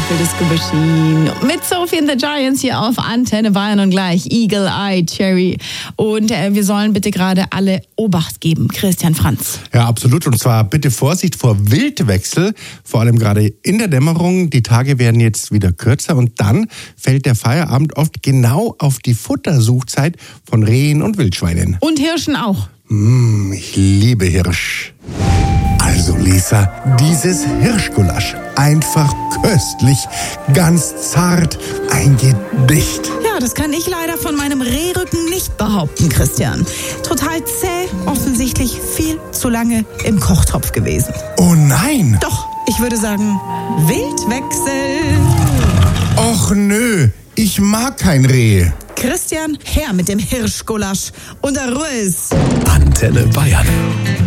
für Disco Machine. Mit Sophie and the Giants hier auf Antenne Bayern und gleich Eagle Eye Cherry. Und wir sollen bitte gerade alle Obacht geben. Christian Franz. Ja, absolut. Und zwar bitte Vorsicht vor Wildwechsel. Vor allem gerade in der Dämmerung. Die Tage werden jetzt wieder kürzer. Und dann fällt der Feierabend oft genau auf die Futtersuchzeit von Rehen und Wildschweinen. Und Hirschen auch. Ich liebe Hirsch. Also Lisa, dieses Hirschgulasch, einfach köstlich, ganz zart, ein Gedicht. Ja, das kann ich leider von meinem Rehrücken nicht behaupten, Christian. Total zäh, offensichtlich viel zu lange im Kochtopf gewesen. Oh nein! Doch, ich würde sagen, Wildwechsel. Och nö, ich mag kein Reh. Christian, her mit dem Hirschgulasch. Und der Ruhe ist Antenne Bayern.